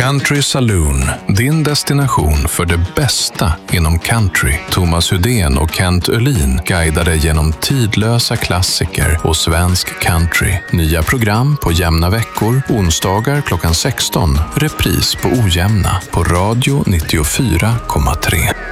Country Saloon, din destination för det bästa inom country. Thomas Hudén och Kent Öhlin guidar dig genom tidlösa klassiker och svensk country. Nya program på jämna veckor, onsdagar klockan 16, repris på ojämna på Radio 94,3.